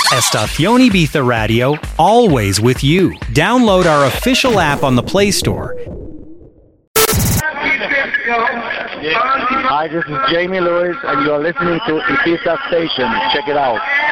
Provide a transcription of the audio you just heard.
Estación Ibiza Radio, always with you. Download our official app on the Play Store. Hi, this is Jamie Lewis, and you are listening to Ibiza Station. Check it out.